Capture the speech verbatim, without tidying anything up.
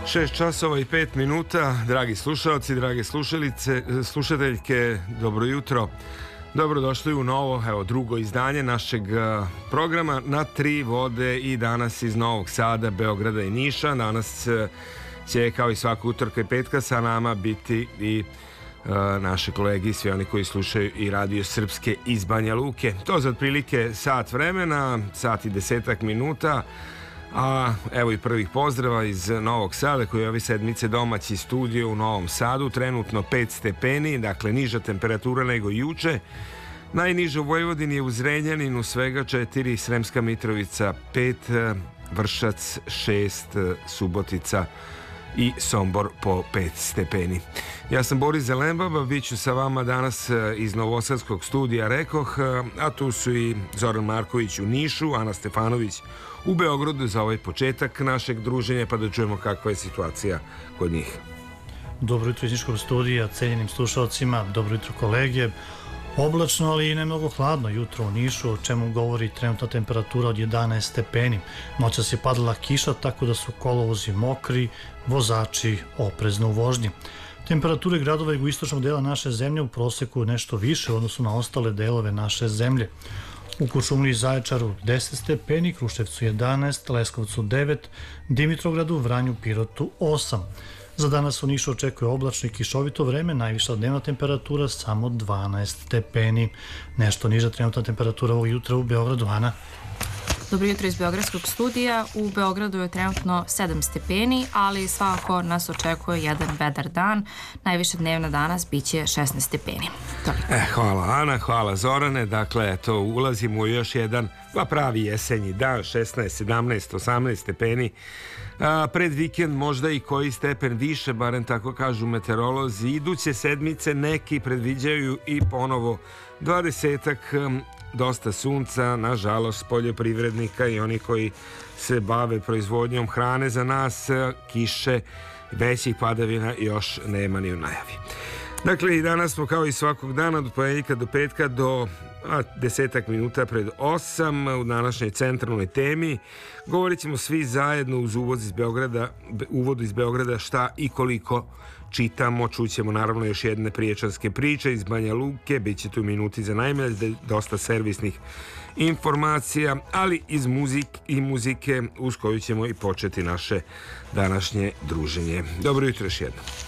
Šest časova i pet minuta, dragi slušalci, drage slušalice, slušateljke, dobro jutro. Dobrodošli u novo, evo, drugo izdanje našeg programa Na tri vode i danas iz Novog Sada, Beograda i Niša. Danas će, kao i svakog utorka i petka, sa nama biti i uh, naše kolege i svi oni koji slušaju i Radio Srpske iz Banja Luke. To za otprilike sat vremena, sat i desetak minuta. A evo i prvih pozdrava iz Novog Sada, koji je ove sedmice domaći studio u Novom Sadu. Trenutno pet stepeni, dakle niža temperatura nego juče. Najniža u Vojvodini je u Zrenjaninu svega četiri, Sremska Mitrovica pet, Vršac šest, Subotica i Sombor po pet stepeni. Ja sam Boris Zelembaba, bit ću sa vama danas iz Novosadskog studija, rekoh, a tu su i Zoran Marković u Nišu, Ana Stefanović u Beogradu za ovaj početak našeg druženja, pa da čujemo kakva je situacija kod njih. Dobro jutro iz Niškog studija, cenjenim slušalcima, dobro jutro kolege. Oblačno, ali i ne mnogo hladno jutro u Nišu, o čemu govori trenutna temperatura od jedanaest stepeni. Noćas je padala kiša, tako da su kolovozi mokri, vozači oprezno u vožnji. Temperature gradova jugoistočnog dela naše zemlje u proseku nešto više u odnosu na ostale delove naše zemlje. U Kuršumliji i Zaječaru deset stepeni, Kruševcu jedanaest, Leskovcu devet, Dimitrovgradu, Vranju, Pirotu osam. Za danas u Nišu očekuje oblačno i kišovito vreme, najviša dnevna temperatura samo dvanaest stepeni. Nešto niža trenutna temperatura ovog jutra u Beogradu. Ana? Dobro jutro iz Beogradskog studija. U Beogradu je trenutno sedam stepeni, ali svakako nas očekuje jedan vedar dan. Najviša dnevna danas biće šesnaest stepeni. E, hvala Ana, hvala Zorane. Dakle, eto, ulazimo u još jedan pa pravi jesenji dan, šesnaest, sedamnaest, osamnaest stepeni. A, pred vikend možda i koji stepen više, barem tako kažu meteorolozi. Iduće sedmice neki predviđaju i ponovo dvadesetak, dosta sunca, nažalost poljoprivrednika i oni koji se bave proizvodnjom hrane za nas, kiše, većih padavina još nema ni u najavi. Dakle, i danas smo kao i svakog dana od ponedjeljka do petka do a, desetak minuta pred osam u današnjoj centralnoj temi. Govorit ćemo svi zajedno uz uvod iz Beograda, uvod iz Beograda šta i koliko čitamo. Čućemo naravno još jedne priječanske priče iz Banja Luke, bit će tu minuti za najmlađe, dosta servisnih informacija, ali iz muzik i muzike uz koju ćemo i početi naše današnje druženje. Dobro jutro još jednom.